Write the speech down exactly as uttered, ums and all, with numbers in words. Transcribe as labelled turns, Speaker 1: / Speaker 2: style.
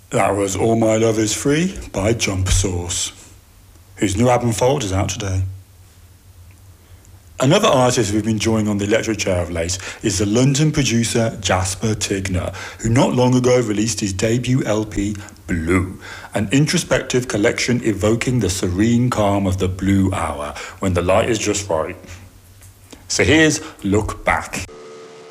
Speaker 1: That was All My Love Is Free by Jump Source, whose new album Fold is out today. Another artist we've been enjoying on the electric chair of late is the London producer Jasper Tigner, who not long ago released his debut L P, Blue, an introspective collection evoking the serene calm of the blue hour when the light is just right. So here's Look Back.